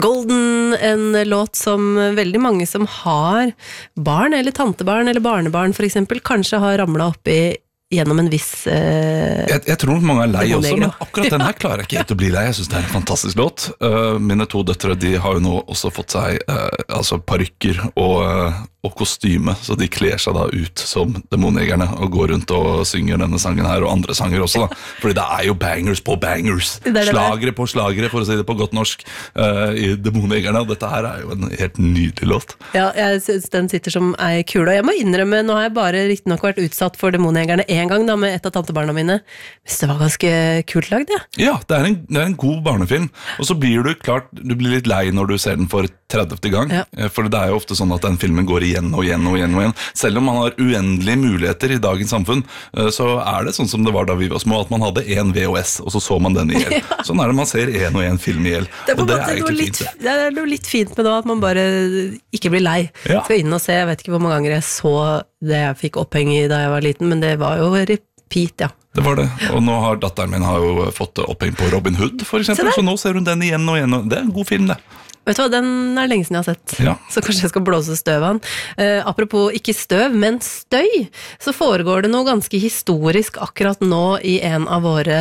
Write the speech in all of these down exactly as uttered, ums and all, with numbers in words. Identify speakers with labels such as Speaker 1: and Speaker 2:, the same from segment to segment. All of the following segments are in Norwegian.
Speaker 1: Golden, en låt som veldig mange som har barn, eller tantebarn, eller barnebarn for eksempel, kanskje har ramlet opp i gjennom en viss eh,
Speaker 2: jeg, jeg tror mange er lei også, men akkurat den her klarer jeg ikke helt å bli lei. Jeg synes det er en fantastisk låt. Uh, mine to døtre, de har jo nå også fått seg uh, altså parykker og, uh, og kostyme, så de kler seg da ut som demonjegerne og går rundt og synger denne sangen her, og andre sanger også da. Fordi det er jo bangers på bangers, det det slagere på slagere, for å si det på godt norsk, uh, i demonjegerne, og dette her er jo en helt nydelig låt.
Speaker 1: Ja, jeg synes den sitter som ei kule, og jeg må innrømme, nå har jeg bare riktig nok vært utsatt for demonjegerne en gang da, med et av tantebarna mine. Hvis det var ganske kult lagd, ja.
Speaker 2: Ja, det er, en, det er en god barnefilm. Og så blir du klart, du blir litt lei når du ser den for tredivte gang. Ja. For det er jo ofte sånn at den filmen går igjen og igjen og igjen og igjen. Selv om man har uendelige muligheter i dagens samfunn, så er det sånn som det var da vi var små, at man hadde en V H S, og så så man den i hjel. Ja. Sånn er det, man ser en og en film i hjel.
Speaker 1: Det er,
Speaker 2: og det er
Speaker 1: egentlig
Speaker 2: litt,
Speaker 1: fint. Det er noe litt fint med det, at man bare ikke blir lei.
Speaker 2: Ja.
Speaker 1: Skal inn og se, jeg vet ikke hvor mange ganger jeg så det jeg fikk oppheng i da jeg var liten, men det var jo repeat, ja.
Speaker 2: Det var det, og nå har datteren min har jo fått oppheng på Robin Hood, for eksempel, så, så nå ser hun den igjen og igjen, og det er en god film, det.
Speaker 1: Vet du hva, den er lenge siden jeg har sett, ja. Så kanskje jeg skal blåse støv av den. Uh, apropos ikke støv, men støy, så foregår det noe ganske historisk akkurat nå i en av våre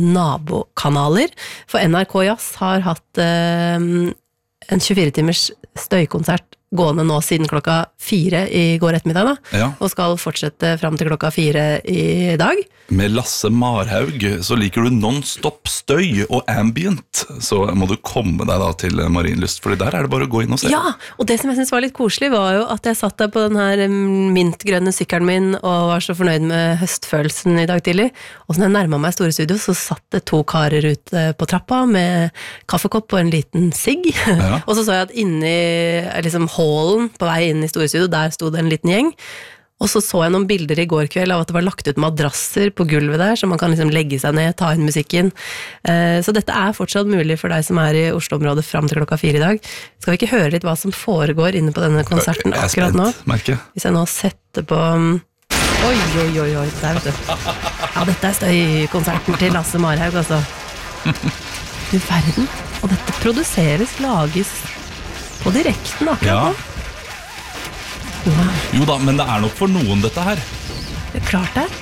Speaker 1: nabokanaler, for N R K Jazz har hatt uh, en tjuefire timers støykonsert gående nå siden klokka fire i går ettermiddag da, ja. Og skal fortsette frem til klokka fire i dag.
Speaker 2: Med Lasse Marhaug, så liker du non-stop støy og ambient, så må du komme deg da til Marienlyst, for der er det bare å gå inn og se.
Speaker 1: Ja, og det som jeg synes var litt koselig var jo at jeg satt der på den her mintgrønne sykkelen min og var så fornøyd med høstfølelsen i dag tidlig, og så når jeg nærmet meg store studio, så satt det to karer ute på trappa med kaffekopp og en liten sigg, ja. Og så så jeg at inni liksom hallen på vei inn i store studio, der stod det en liten gjeng, og så så jeg noen bilder i går kveld av at det var lagt ut madrasser på gulvet der, så man kan liksom legge seg ned, ta inn musikken. Så dette er fortsatt mulig for deg som er i Oslo-området frem til klokka fire i dag. Skal vi ikke høre litt hva som foregår inne på denne konserten akkurat nå?
Speaker 2: Merke.
Speaker 1: Hvis jeg nå setter på... Oi, oi, oi, oi, der vet du. Ja, dette er støykonserten til Lasse Marhaug, altså. Du verden. Og dette produseres, lages på direkten akkurat nå.
Speaker 2: Ja. Wow. Jo da, men det er nok for noen dette her.
Speaker 1: Det er klart det.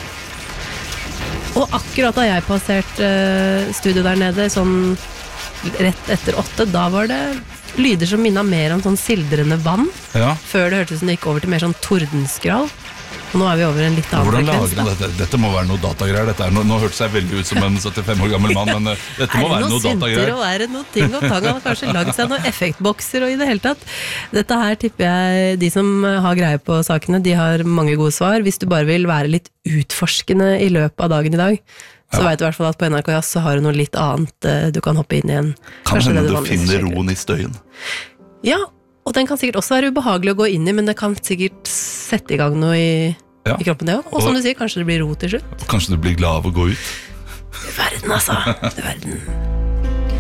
Speaker 1: Og akkurat da jeg passerte uh, studio der nede, sånn rett etter åtte, da var det lyder som minnet mer om sånn sildrende vann, ja. Før det hørtes som det gikk over til mer sånn tordenskrall. Og nå er vi over en litt annen
Speaker 2: Hvordan
Speaker 1: frekvens.
Speaker 2: Lager dette? Dette må være noe datagreier. Dette er, nå, nå hørtes jeg veldig ut som en syttifem år gammel mann, men uh, dette må være noe datagreier.
Speaker 1: Og er det noe ting og tang? Han har kanskje lagd seg noen effektbokser og i det hele tatt. Dette her tipper jeg, de som har greie på sakene, de har mange gode svar. Hvis du bare vil være litt utforskende i løpet av dagen i dag, så ja. Vet du i hvert fall at på N R K Jazz så har du noe litt annet uh, du kan hoppe inn i en.
Speaker 2: Kan hende du, du finner roen i støyen.
Speaker 1: Ja, og den kan sikkert også være ubehagelig å gå inn i, men det kan sikkert sette i gang noe i, ja. I kroppen det også. Og, og som du sier, kanskje det blir ro til slutt.
Speaker 2: Kanskje du blir glad av å gå ut.
Speaker 1: Du verden altså, du verden.